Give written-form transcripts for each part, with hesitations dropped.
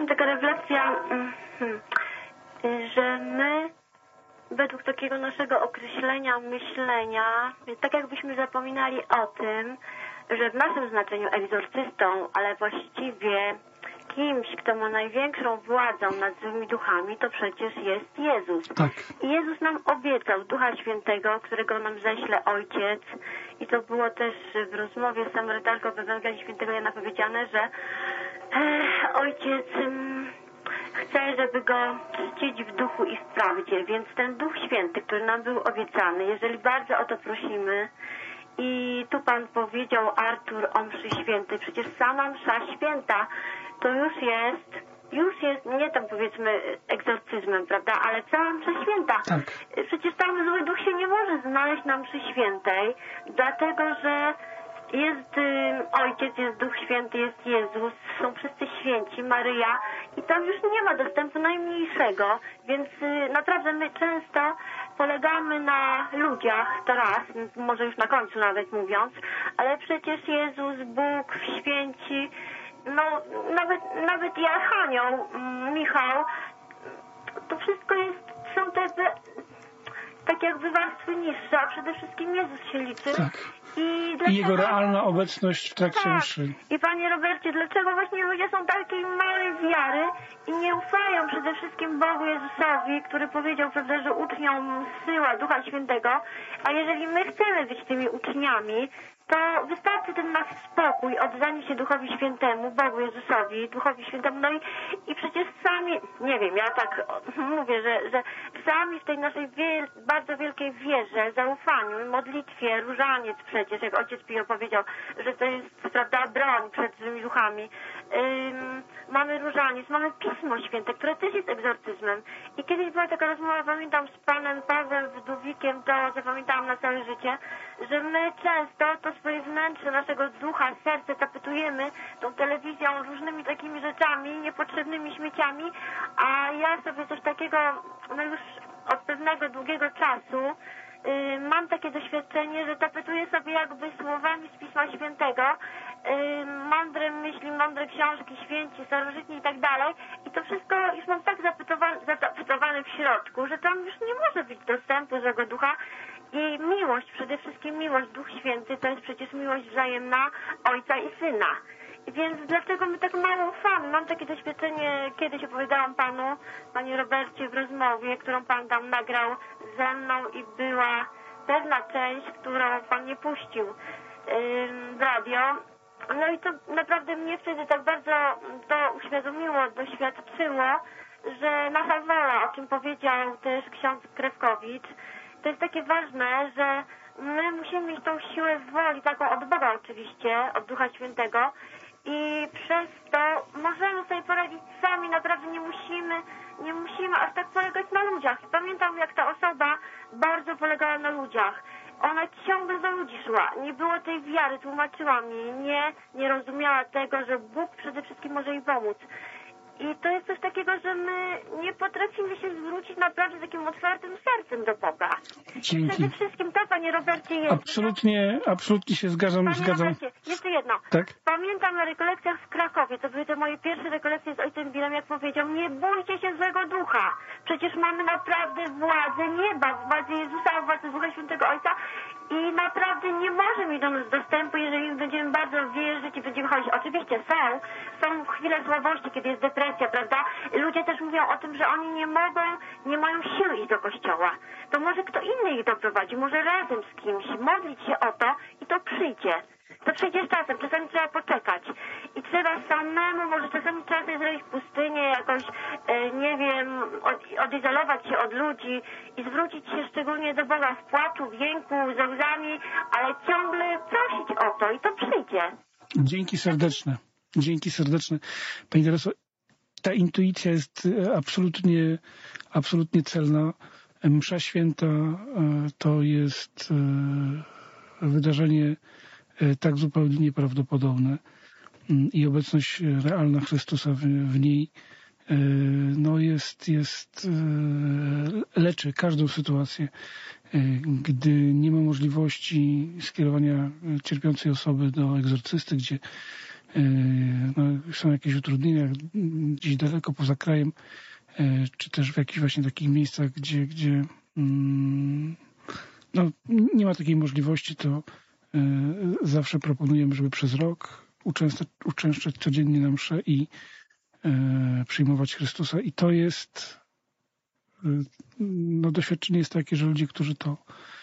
taka refleksja, że my według takiego naszego określenia, myślenia, tak jakbyśmy zapominali o tym, że w naszym znaczeniu egzorcystą, ale właściwie kimś, kto ma największą władzę nad złymi duchami, to przecież jest Jezus. Tak. I Jezus nam obiecał Ducha Świętego, którego nam ześle Ojciec. I to było też w rozmowie z Samarytanką w Ewangelii Świętego Jana powiedziane, że Ojciec chce, żeby go czcić w duchu i w prawdzie. Więc ten Duch Święty, który nam był obiecany, jeżeli bardzo o to prosimy, i tu Pan powiedział, Artur, o mszy świętej, przecież sama msza święta to już jest nie tam powiedzmy egzorcyzmem, prawda, ale cała msza święta. Tak. Przecież tam zły duch się nie może znaleźć na mszy świętej, dlatego że jest Ojciec, jest Duch Święty, jest Jezus, są wszyscy święci, Maryja i tam już nie ma dostępu najmniejszego, więc naprawdę my często polegamy na ludziach, to raz, może już na końcu nawet mówiąc, ale przecież Jezus, Bóg, święci, no nawet i Archanioł, Michał, to wszystko są te tak jakby warstwy niższe, a przede wszystkim Jezus się liczy. Tak. I jego realna obecność w trakcie mszy. I Panie Robercie, dlaczego właśnie ludzie są takiej małej wiary i nie ufają przede wszystkim Bogu Jezusowi, który powiedział, prawda, że uczniom zsyła Ducha Świętego, a jeżeli my chcemy być tymi uczniami, to wystarczy ten nasz spokój, oddanie się Duchowi Świętemu, Bogu Jezusowi, Duchowi Świętemu, no i przecież sami, nie wiem, ja tak mówię, że sami w tej naszej bardzo wielkiej wierze, zaufaniu, modlitwie, różaniec przecież, jak ojciec Pio powiedział, że to jest, prawda, broń przed złymi duchami. Mamy różaniec, mamy Pismo Święte, które też jest egzorcyzmem. I kiedyś była taka rozmowa, pamiętam, z panem Pawłem Wdówikiem, to zapamiętałam na całe życie, że my często to swoje wnętrze naszego ducha, serce tapetujemy tą telewizją, różnymi takimi rzeczami, niepotrzebnymi śmieciami, a ja sobie coś takiego, no już od pewnego długiego czasu mam takie doświadczenie, że tapetuję sobie jakby słowami z Pisma Świętego, mądre myśli, mądre książki, święci, starożytni i tak dalej, i to wszystko już mam tak zatapetowane w środku, że tam już nie może być dostępu złego ducha. I miłość, przede wszystkim miłość, Duch Święty, to jest przecież miłość wzajemna Ojca i Syna. Więc dlaczego my tak mało ufamy? Mam takie doświadczenie, kiedyś opowiadałam Panu, Panie Robercie, w rozmowie, którą Pan tam nagrał ze mną i była pewna część, którą Pan nie puścił w radio. No i to naprawdę mnie wtedy tak bardzo to uświadomiło, doświadczyło, że nasza wola, o czym powiedział też ksiądz Krewkowicz, to jest takie ważne, że my musimy mieć tą siłę woli, taką od Boga oczywiście, od Ducha Świętego i przez to możemy sobie poradzić sami, naprawdę nie musimy aż tak polegać na ludziach. Pamiętam, jak ta osoba bardzo polegała na ludziach. Ona ciągle do ludzi szła, nie było tej wiary, tłumaczyła mi, nie rozumiała tego, że Bóg przede wszystkim może jej pomóc. I to jest coś takiego, że my nie potrafimy się zwrócić naprawdę takim otwartym sercem do Boga. Dzięki. Przede wszystkim to, Panie Robercie, jest... Absolutnie się zgadzam. Robercie, jeszcze jedno. Tak? Pamiętam na rekolekcjach w Krakowie, to były te moje pierwsze rekolekcje z ojcem Bilem, jak powiedział, nie bójcie się złego ducha. Przecież mamy naprawdę władzę nieba, władzę Jezusa, władzę Ducha Świętego Ojca i naprawdę nie może mieć do nas dostępu, jeżeli będziemy bardzo wierzyć i będziemy chodzić. Oczywiście są chwile słabości, kiedy jest depresja, prawda? Ludzie też mówią o tym, że oni nie mają siły iść do kościoła. To może kto inny ich doprowadzi, może razem z kimś, modlić się o to i to przyjdzie. To przyjdzie z czasem, czasami trzeba poczekać. I trzeba samemu, może czasami trzeba sobie zrobić pustynię, jakoś, nie wiem, odizolować się od ludzi i zwrócić się szczególnie do Boga w płaczu, w jęku, ze łzami, ale ciągle prosić o to i to przyjdzie. Dzięki serdeczne. Dzięki serdeczne. Pani Tereso, ta intuicja jest absolutnie celna. Msza Święta to jest wydarzenie tak zupełnie nieprawdopodobne i obecność realna Chrystusa w niej leczy każdą sytuację. Gdy nie ma możliwości skierowania cierpiącej osoby do egzorcysty, gdzie są jakieś utrudnienia gdzieś daleko poza krajem, czy też w jakichś właśnie takich miejscach, gdzie nie ma takiej możliwości, to zawsze proponujemy, żeby przez rok uczęszczać codziennie na mszę i przyjmować Chrystusa. I to jest, doświadczenie jest takie, że ludzie, którzy to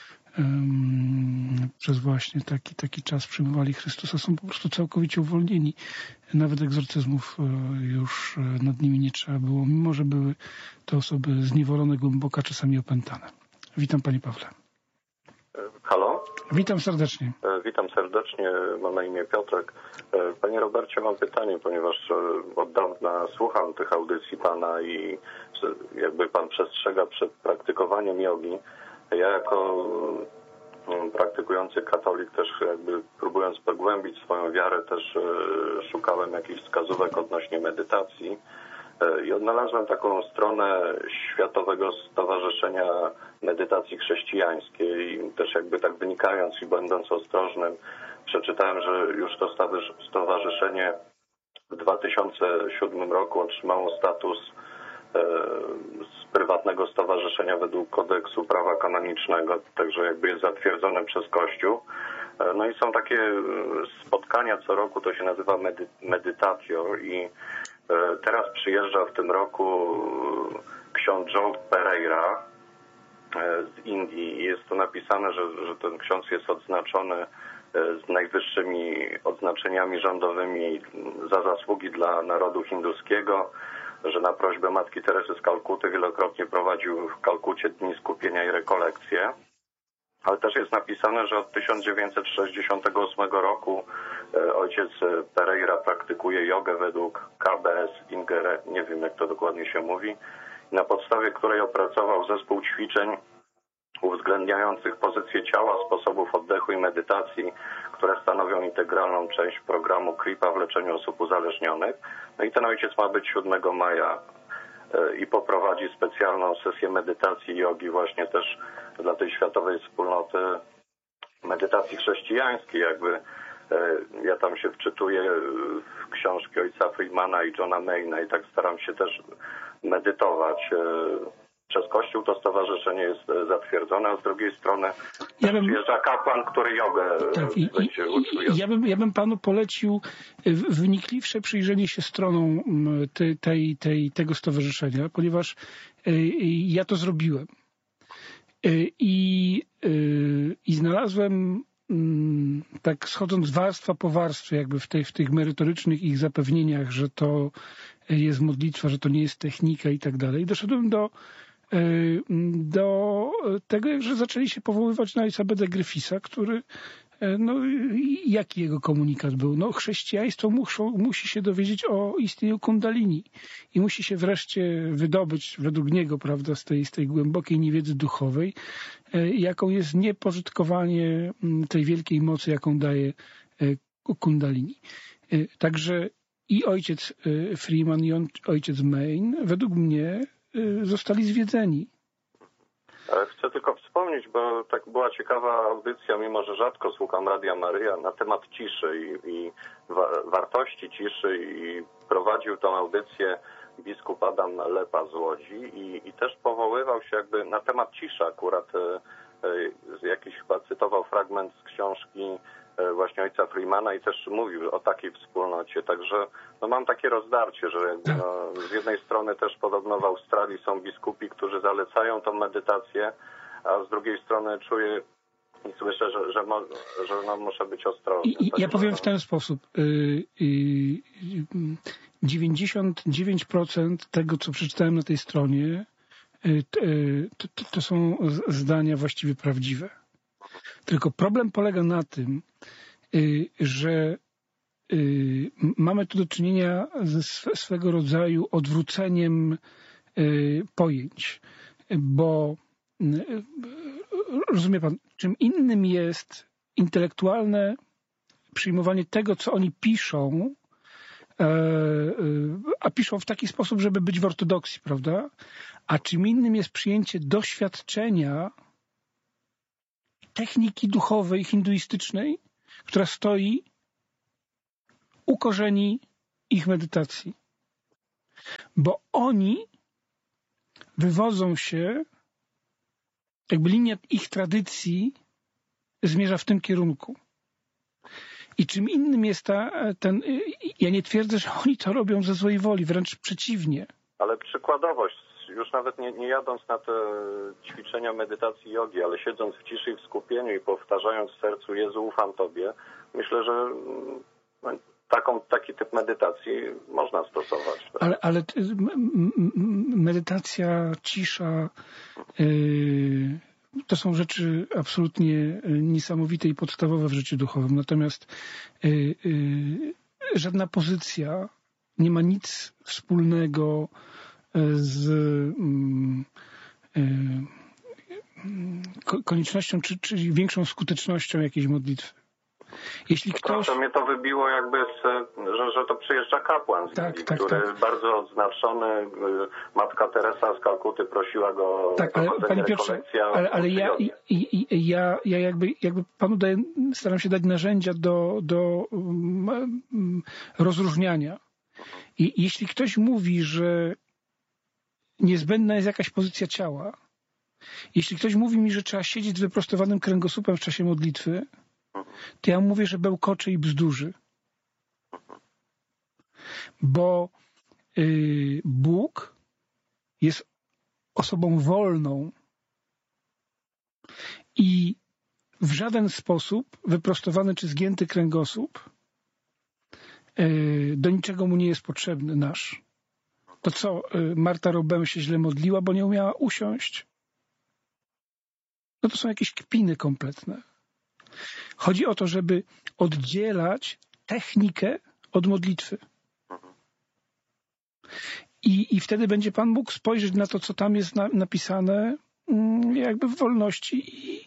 przez właśnie taki czas przyjmowali Chrystusa, są po prostu całkowicie uwolnieni. Nawet egzorcyzmów już nad nimi nie trzeba było, mimo że były te osoby zniewolone głęboko, czasami opętane. Witam, panie Pawle. Halo? Witam serdecznie. Witam serdecznie, mam na imię Piotrek. Panie Robercie, mam pytanie, ponieważ od dawna słucham tych audycji pana i jakby pan przestrzega przed praktykowaniem jogi. Ja jako praktykujący katolik też jakby próbując pogłębić swoją wiarę też szukałem jakichś wskazówek odnośnie medytacji i odnalazłem taką stronę Światowego Stowarzyszenia Medytacji Chrześcijańskiej i też jakby tak wynikając i będąc ostrożnym przeczytałem, że już to stowarzyszenie w 2007 roku otrzymało status z prywatnego stowarzyszenia według kodeksu prawa kanonicznego, także jakby jest zatwierdzone przez Kościół. No i są takie spotkania co roku, to się nazywa medytatio i teraz przyjeżdża w tym roku ksiądz Joe Pereira z Indii i jest to napisane, że ten ksiądz jest odznaczony z najwyższymi odznaczeniami rządowymi za zasługi dla narodu hinduskiego, że na prośbę Matki Teresy z Kalkuty wielokrotnie prowadził w Kalkucie dni skupienia i rekolekcje. Ale też jest napisane, że od 1968 roku ojciec Pereira praktykuje jogę według KBS Ingere, nie wiem jak to dokładnie się mówi, na podstawie której opracował zespół ćwiczeń uwzględniających pozycję ciała, sposobów oddechu i medytacji, które stanowią integralną część programu Kripa w leczeniu osób uzależnionych. No i ten ojciec ma być 7 maja i poprowadzi specjalną sesję medytacji i jogi właśnie też dla tej światowej wspólnoty medytacji chrześcijańskiej. Jakby ja tam się wczytuję w książki ojca Freemana i Johna Mayna i tak staram się też medytować. Przez Kościół to stowarzyszenie jest zatwierdzone, a z drugiej strony przyjeżdża kapłan, który jogę będzie uczył. Ja bym panu polecił wnikliwsze przyjrzenie się stronom tego stowarzyszenia, ponieważ ja to zrobiłem. I znalazłem, tak schodząc warstwa po warstwie, jakby w tych merytorycznych ich zapewnieniach, że to jest modlitwa, że to nie jest technika i tak dalej. Doszedłem do tego, że zaczęli się powoływać na ojca Beda Gryfisa, który, jaki jego komunikat był? Chrześcijaństwo musi się dowiedzieć o istnieniu kundalini i musi się wreszcie wydobyć według niego, prawda, z tej głębokiej niewiedzy duchowej, jaką jest niepożytkowanie tej wielkiej mocy, jaką daje kundalini. Także i ojciec Freeman i ojciec Main według mnie zostali zwiedzeni. Chcę tylko wspomnieć, bo tak była ciekawa audycja, mimo że rzadko słucham Radia Maryja, na temat ciszy i wartości ciszy i prowadził tą audycję biskup Adam Lepa z Łodzi i też powoływał się jakby na temat ciszy akurat, jakiś chyba cytował fragment z książki właśnie ojca Freemana i też mówił o takiej wspólnocie. Także mam takie rozdarcie, że jakby, z jednej strony też podobno w Australii są biskupi, którzy zalecają tą medytację, a z drugiej strony czuję i słyszę, że muszę być ostrożny. Ja powiem w ten sposób. 99% tego, co przeczytałem na tej stronie, to są zdania właściwie prawdziwe. Tylko problem polega na tym, że mamy tu do czynienia ze swego rodzaju odwróceniem pojęć, bo rozumie pan, czym innym jest intelektualne przyjmowanie tego, co oni piszą, a piszą w taki sposób, żeby być w ortodoksji, prawda? A czym innym jest przyjęcie doświadczenia techniki duchowej, hinduistycznej, która stoi ukorzeni ich medytacji. Bo oni wywodzą się, jakby linia ich tradycji zmierza w tym kierunku. I czym innym jest ja nie twierdzę, że oni to robią ze złej woli, wręcz przeciwnie. Ale przykładowość, już nawet nie jadąc na te ćwiczenia medytacji jogi, ale siedząc w ciszy i w skupieniu i powtarzając w sercu Jezu, ufam Tobie, myślę, że taki typ medytacji można stosować. Ale medytacja, cisza, to są rzeczy absolutnie niesamowite i podstawowe w życiu duchowym. Natomiast żadna pozycja nie ma nic wspólnego z koniecznością czy większą skutecznością jakiejś modlitwy. Jeśli ktoś... To mnie to wybiło jakby, że to przyjeżdża kapłan z Indii, który jest bardzo odznaczony. Matka Teresa z Kalkuty prosiła go o Panie Piotrze, ale ja jakby panu staram się dać narzędzia do rozróżniania. I jeśli ktoś mówi, że niezbędna jest jakaś pozycja ciała, jeśli ktoś mówi mi, że trzeba siedzieć z wyprostowanym kręgosłupem w czasie modlitwy, to ja mówię, że bełkocze i bzdurzy. Bo Bóg jest osobą wolną i w żaden sposób wyprostowany czy zgięty kręgosłup do niczego mu nie jest potrzebny nasz. To co, Marta Robem się źle modliła, bo nie umiała usiąść? No to są jakieś kpiny kompletne. Chodzi o to, żeby oddzielać technikę od modlitwy. I wtedy będzie Pan mógł spojrzeć na to, co tam jest napisane, jakby w wolności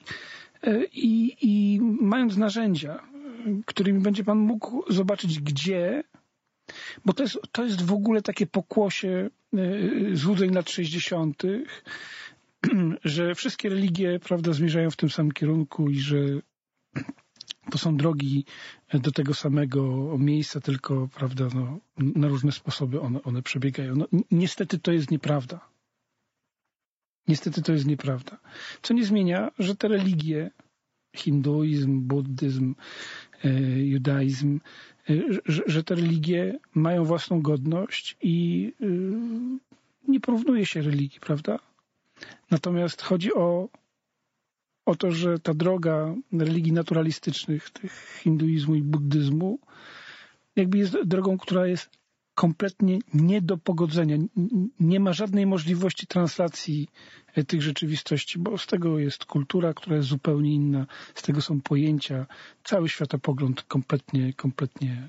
i mając narzędzia, którymi będzie Pan mógł zobaczyć, gdzie, bo to jest w ogóle takie pokłosie złudzeń lat 60., że wszystkie religie, prawda, zmierzają w tym samym kierunku i że to są drogi do tego samego miejsca, tylko, prawda, na różne sposoby one przebiegają. Niestety to jest nieprawda. Niestety to jest nieprawda. Co nie zmienia, że te religie, hinduizm, buddyzm, judaizm, że te religie mają własną godność i nie porównuje się religii, prawda? Natomiast chodzi o to, że ta droga religii naturalistycznych, tych hinduizmu i buddyzmu, jakby jest drogą, która jest kompletnie nie do pogodzenia. Nie ma żadnej możliwości translacji tych rzeczywistości, bo z tego jest kultura, która jest zupełnie inna, z tego są pojęcia, cały światopogląd kompletnie.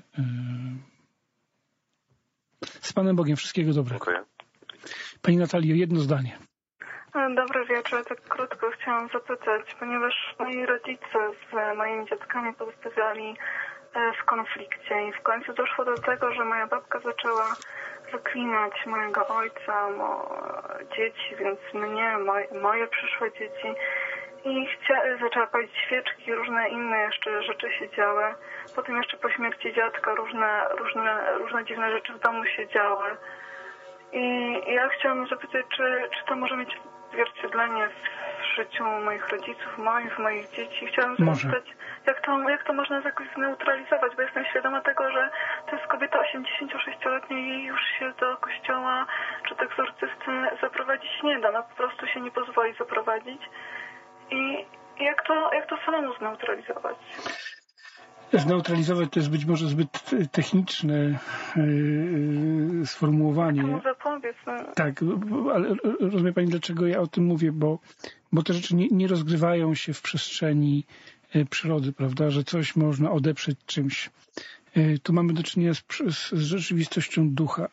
Z Panem Bogiem. Wszystkiego dobrego. Dziękuję. Pani Natalio, jedno zdanie. Dobry wieczór. Tak krótko chciałam zapytać, ponieważ moi rodzice z moimi dziadkami pozostawiali w konflikcie i w końcu doszło do tego, że moja babka zaczęła zaklinać mojego ojca, dzieci, więc mnie, moje przyszłe dzieci i zaczęła palić świeczki, różne inne jeszcze rzeczy się działy. Potem jeszcze po śmierci dziadka różne dziwne rzeczy w domu się działy. I ja chciałam zapytać, czy to może mieć odzwierciedlenie w życiu moich rodziców, moich dzieci. Chciałam zapytać, jak to można jakoś zneutralizować, bo jestem świadoma tego, że to jest kobieta 86-letnia i jej już się do kościoła czy do egzorcysty zaprowadzić nie da. Po prostu się nie pozwoli zaprowadzić. I jak to samemu zneutralizować? Zneutralizować to jest być może zbyt techniczne sformułowanie. Jak to zapobiec? Tak, ale rozumie Pani, dlaczego ja o tym mówię, bo te rzeczy nie rozgrywają się w przestrzeni przyrody, prawda, że coś można odeprzeć czymś. Tu mamy do czynienia z rzeczywistością ducha.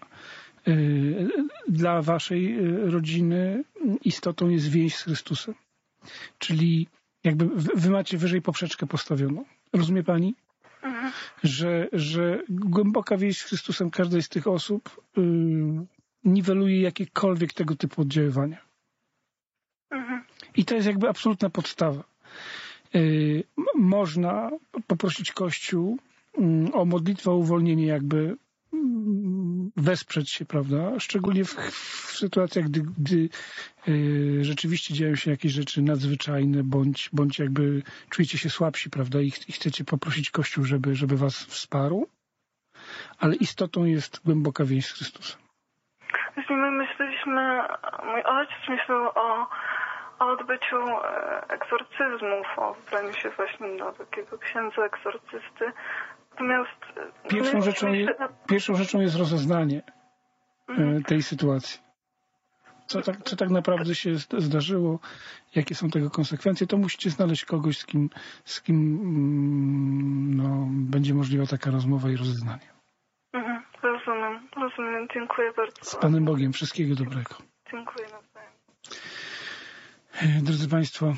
Dla Waszej rodziny istotą jest więź z Chrystusem. Czyli jakby Wy macie wyżej poprzeczkę postawioną. Rozumie Pani? Mhm. Że głęboka więź z Chrystusem każdej z tych osób niweluje jakiekolwiek tego typu oddziaływania. Mhm. I to jest jakby absolutna podstawa. Można poprosić Kościół o modlitwę o uwolnienie jakby wesprzeć się, prawda? Szczególnie w sytuacjach, gdy rzeczywiście dzieją się jakieś rzeczy nadzwyczajne, bądź jakby czujecie się słabsi, prawda? I chcecie poprosić Kościół, żeby was wsparł, ale istotą jest głęboka więź z Chrystusem. Jeśli my myśleliśmy, mój ojciec myślał o odbyciu egzorcyzmów, o wybraniu się właśnie do takiego księdza egzorcysty. Natomiast pierwszą rzeczą jest rozeznanie tej sytuacji. Co tak naprawdę się zdarzyło, jakie są tego konsekwencje, to musicie znaleźć kogoś, z kim będzie możliwa taka rozmowa i rozeznanie. Rozumiem. Dziękuję bardzo. Z Panem Bogiem. Wszystkiego dobrego. Dziękuję nawzajem. Drodzy Państwo,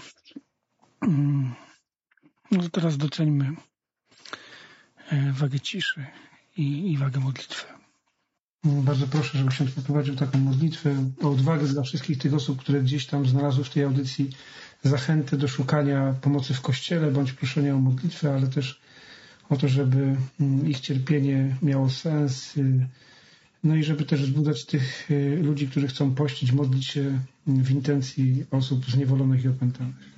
to teraz doceńmy wagę ciszy i wagę modlitwy. Bardzo proszę, żeby ksiądz poprowadził taką modlitwę o odwagę dla wszystkich tych osób, które gdzieś tam znalazły w tej audycji zachętę do szukania pomocy w Kościele, bądź proszenia o modlitwę, ale też o to, żeby ich cierpienie miało sens, no i żeby też wzbudzać tych ludzi, którzy chcą pościć, modlić się w intencji osób zniewolonych i opętanych.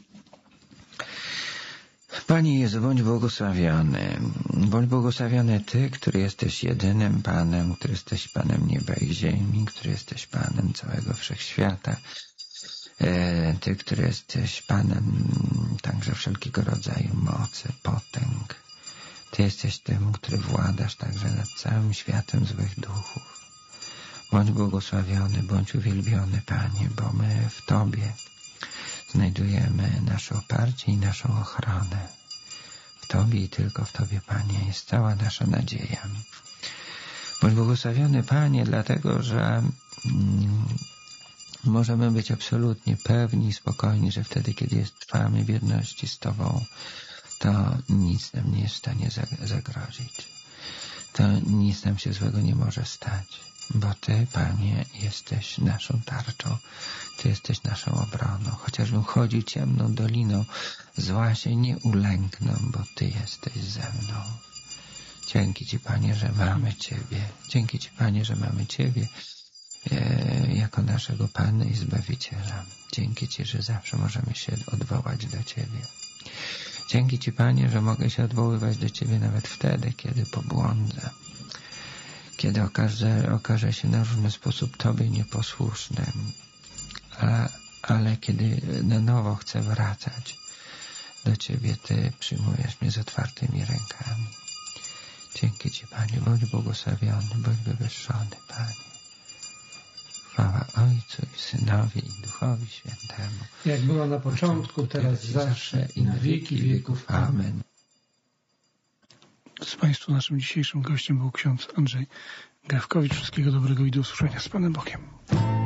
Panie Jezu, bądź błogosławiony. Bądź błogosławiony Ty, który jesteś jedynym Panem, który jesteś Panem nieba i ziemi, który jesteś Panem całego wszechświata. Ty, który jesteś Panem także wszelkiego rodzaju mocy, potęg. Ty jesteś tym, który władasz także nad całym światem złych duchów. Bądź błogosławiony, bądź uwielbiony, Panie, bo my w Tobie znajdujemy nasze oparcie i naszą ochronę. W Tobie i tylko w Tobie, Panie, jest cała nasza nadzieja. Bądź błogosławiony, Panie, dlatego, że możemy być absolutnie pewni i spokojni, że wtedy, kiedy trwamy w jedności z Tobą, to nic nam nie jest w stanie zagrozić. To nic nam się złego nie może stać, bo Ty, Panie, jesteś naszą tarczą. Ty jesteś naszą obroną. Chociażbym chodził ciemną doliną, zła się nie ulękną, bo Ty jesteś ze mną. Dzięki Ci, Panie, że mamy Ciebie. Dzięki Ci, Panie, że mamy Ciebie jako naszego Pana i Zbawiciela. Dzięki Ci, że zawsze możemy się odwołać do Ciebie. Dzięki Ci, Panie, że mogę się odwoływać do Ciebie nawet wtedy, kiedy pobłądzę. Kiedy okaże się na różny sposób Tobie nieposłusznym. Ale kiedy na nowo chcę wracać do Ciebie, Ty przyjmujesz mnie z otwartymi rękami. Dzięki Ci, Panie, bądź błogosławiony, bądź wywyższony, Panie. Chwała Ojcu i Synowi i Duchowi Świętemu. Jak była na początku, teraz zawsze i na wieki wieków. Amen. Z Państwa naszym dzisiejszym gościem był ksiądz Andrzej Grawkowicz. Wszystkiego dobrego i do usłyszenia z Panem Bogiem.